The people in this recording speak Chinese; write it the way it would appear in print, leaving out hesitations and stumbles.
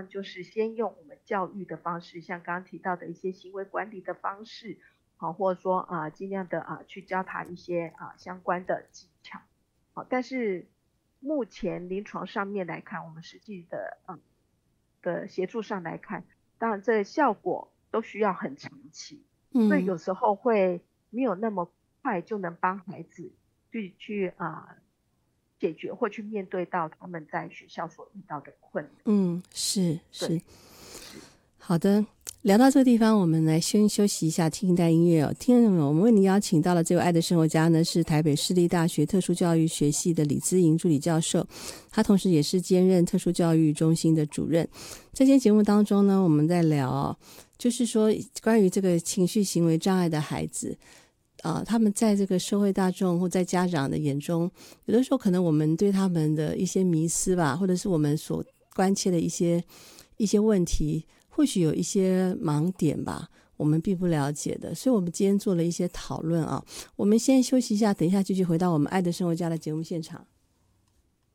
望就是先用我们教育的方式，像刚刚提到的一些行为管理的方式，好，或者说尽量的去教他一些相关的技巧，好，但是目前临床上面来看，我们实际的协助上来看，当然这效果都需要很长期，所以有时候会没有那么快就能帮孩子去解决或去面对到他们在学校所遇到的困难。 是。 是。 好的，聊到这个地方，我们来先休息一下，听一段音乐哦。听众们，我们为您邀请到了这位爱的生活家呢，是台北市立大学特殊教育学系的李姿莹助理教授，他同时也是兼任特殊教育中心的主任。在今天节目当中呢，我们在聊就是说关于这个情绪行为障碍的孩子。他们在这个社会大众或在家长的眼中，有的时候可能我们对他们的一些迷思吧，或者是我们所关切的一些问题，或许有一些盲点吧，我们并不了解的，所以我们今天做了一些讨论啊。我们先休息一下，等一下继续回到我们爱的生活家的节目现场。